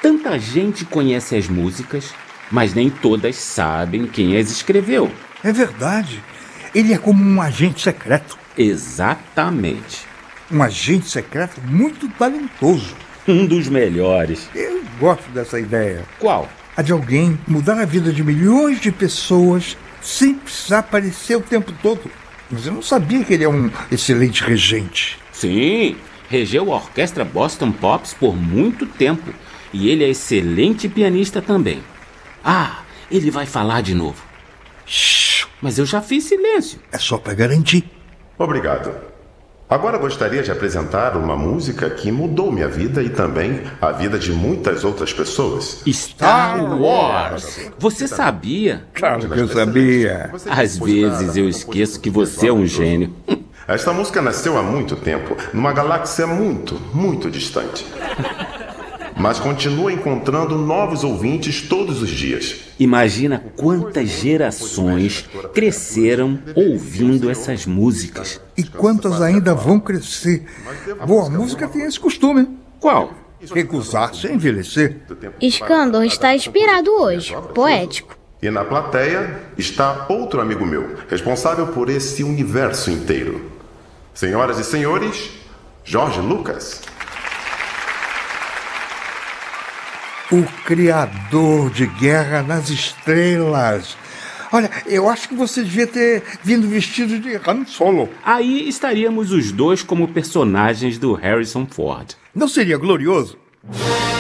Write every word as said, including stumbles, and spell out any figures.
Tanta gente conhece as músicas, mas nem todas sabem quem as escreveu. É verdade. Ele é como um agente secreto. Exatamente. Um agente secreto muito talentoso. Um dos melhores. Eu gosto dessa ideia. Qual? A de alguém mudar a vida de milhões de pessoas sem precisar aparecer o tempo todo. Mas eu não sabia que ele é um excelente regente. Sim, regeu a orquestra Boston Pops por muito tempo. E ele é excelente pianista também. Ah, ele vai falar de novo. Shhh, Mas eu já fiz silêncio. é só para garantir. Obrigado. Agora gostaria de apresentar uma música que mudou minha vida e também a vida de muitas outras pessoas. Star Wars. Você sabia? Claro que eu sabia. Às vezes eu esqueço que você é um gênio. Esta música nasceu há muito tempo, numa galáxia muito, muito distante. Mas continua encontrando novos ouvintes todos os dias. Imagina quantas gerações cresceram ouvindo essas músicas. E quantas ainda vão crescer. Boa música tem esse costume. Qual? Recusar-se a envelhecer. Skandor está inspirado hoje, poético. E na plateia está outro amigo meu, responsável por esse universo inteiro. Senhoras e senhores, George Lucas. O criador de Guerra nas Estrelas. Olha, eu acho que você devia ter vindo vestido de Han Solo. Aí estaríamos os dois como personagens do Harrison Ford. Não seria glorioso?